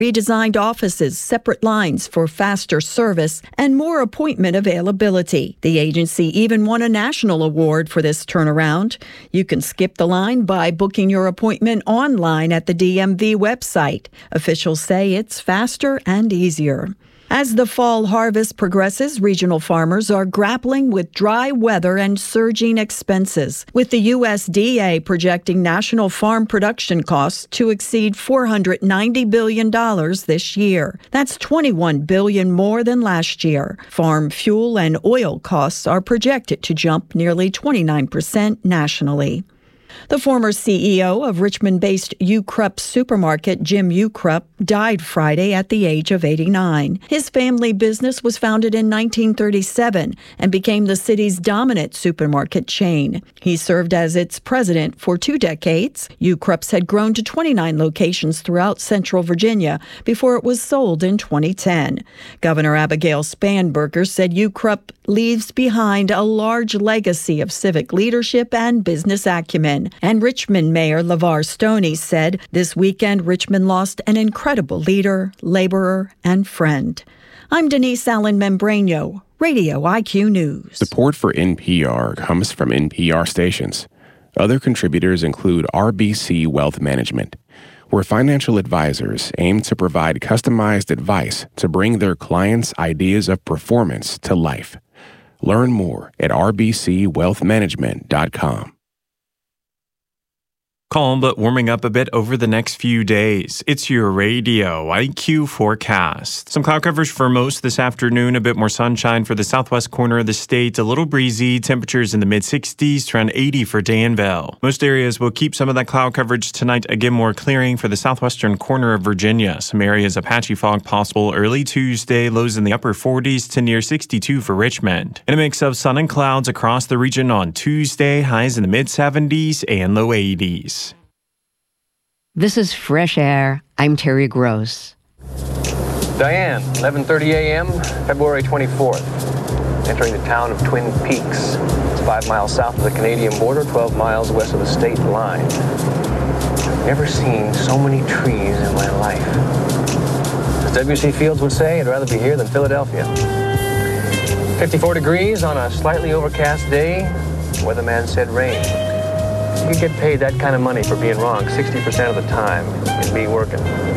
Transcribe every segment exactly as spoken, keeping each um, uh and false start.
redesigned offices, separate lines for faster service, and more appointment availability. The agency even won a national award for this turnaround. You can skip the line by booking your appointment online at the D M V website. Officials say it's faster and easier. As the fall harvest progresses, regional farmers are grappling with dry weather and surging expenses, with the U S D A projecting national farm production costs to exceed four hundred ninety billion dollars this year. That's twenty-one billion dollars more than last year. Farm fuel and oil costs are projected to jump nearly twenty-nine percent nationally. The former C E O of Richmond-based U-Krupp supermarket, Jim U-Krupp, died Friday at the age of eighty-nine. His family business was founded in nineteen thirty-seven and became the city's dominant supermarket chain. He served as its president for two decades. U-Krupps had grown to twenty-nine locations throughout central Virginia before it was sold in twenty ten. Governor Abigail Spanberger said U-Krupp leaves behind a large legacy of civic leadership and business acumen. And Richmond Mayor LeVar Stoney said this weekend Richmond lost an incredible leader, laborer, and friend. I'm Denise Allen Membrano, Radio I Q News. Support for N P R comes from N P R stations. Other contributors include R B C Wealth Management, where financial advisors aim to provide customized advice to bring their clients' ideas of performance to life. Learn more at r b c wealth management dot com. Calm but warming up a bit over the next few days. It's your Radio I Q forecast. Some cloud coverage for most this afternoon, a bit more sunshine for the southwest corner of the state, a little breezy, temperatures in the mid-sixties to around eighty for Danville. Most areas will keep some of that cloud coverage tonight, again more clearing for the southwestern corner of Virginia. Some areas of patchy fog possible early Tuesday, lows in the upper forties to near sixty-two for Richmond. And a mix of sun and clouds across the region on Tuesday, highs in the mid-seventies and low eighties. This is Fresh Air. I'm Terry Gross. Diane, eleven thirty a.m., February twenty-fourth. Entering the town of Twin Peaks. It's five miles south of the Canadian border, twelve miles west of the state line. I've never seen so many trees in my life. As W C Fields would say, I'd rather be here than Philadelphia. fifty-four degrees on a slightly overcast day. The weatherman said rain. You get paid that kind of money for being wrong sixty percent of the time and be working.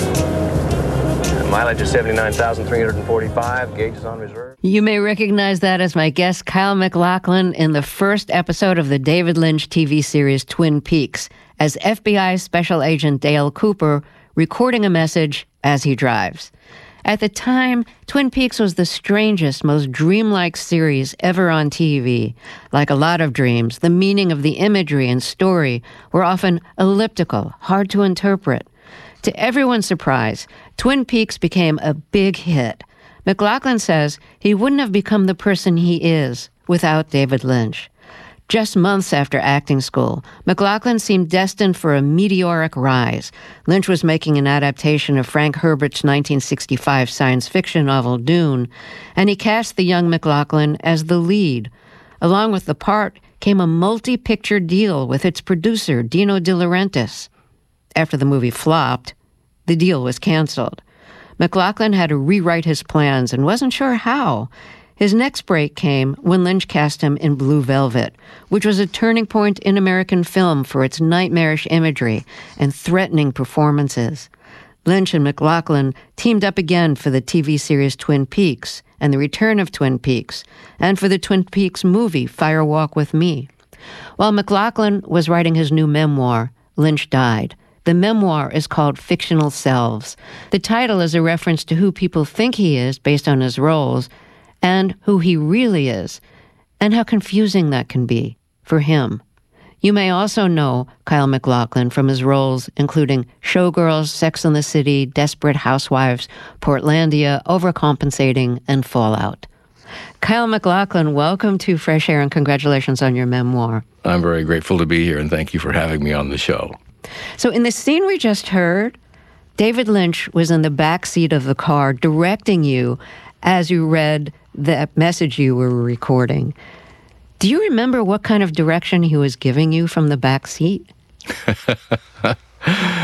The mileage is seventy-nine thousand three hundred forty-five, gauge is on reserve. You may recognize that as my guest Kyle MacLachlan in the first episode of the David Lynch T V series Twin Peaks as F B I Special Agent Dale Cooper recording a message as he drives. At the time, Twin Peaks was the strangest, most dreamlike series ever on T V. Like a lot of dreams, the meaning of the imagery and story were often elliptical, hard to interpret. To everyone's surprise, Twin Peaks became a big hit. MacLachlan says he wouldn't have become the person he is without David Lynch. Just months after acting school, MacLachlan seemed destined for a meteoric rise. Lynch was making an adaptation of Frank Herbert's nineteen sixty-five science fiction novel Dune, and he cast the young MacLachlan as the lead. Along with the part came a multi-picture deal with its producer, Dino De Laurentiis. After the movie flopped, the deal was canceled. MacLachlan had to rewrite his plans and wasn't sure how. His next break came when Lynch cast him in Blue Velvet, which was a turning point in American film for its nightmarish imagery and threatening performances. Lynch and MacLachlan teamed up again for the T V series Twin Peaks and the return of Twin Peaks, and for the Twin Peaks movie Fire Walk with Me. While MacLachlan was writing his new memoir, Lynch died. The memoir is called Fictional Selves. The title is a reference to who people think he is based on his roles, and who he really is, and how confusing that can be for him. You may also know Kyle MacLachlan from his roles including Showgirls, Sex and the City, Desperate Housewives, Portlandia, Overcompensating, and Fallout. Kyle MacLachlan, welcome to Fresh Air and congratulations on your memoir. I'm very grateful to be here and thank you for having me on the show. So in the scene we just heard, David Lynch was in the back seat of the car directing you as you read the message you were recording. Do you remember what kind of direction he was giving you from the back seat?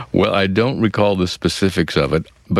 Well, I don't recall the specifics of it, but